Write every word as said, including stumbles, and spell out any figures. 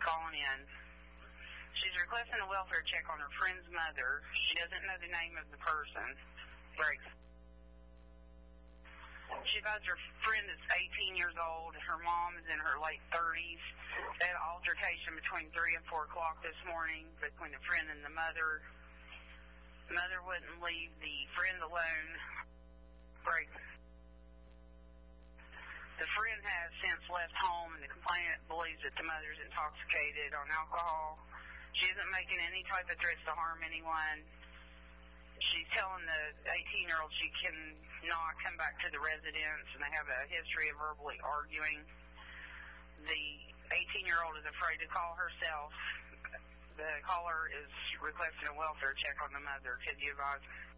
calling in. She's requesting a welfare check on her friend's mother. She doesn't know the name of the person. Right. She advised her friend is eighteen years old. Her mom is in her late thirties. They had an altercation between three and four o'clock this morning between the friend and the mother. The mother wouldn't leave the friend alone. Right. The friend has since left home, and the complainant believes that the mother is intoxicated on alcohol. She isn't making any type of threats to harm anyone. She's telling the eighteen-year-old she cannot come back to the residence, and they have a history of verbally arguing. The eighteen-year-old is afraid to call herself. The caller is requesting a welfare check on the mother. Could you advise?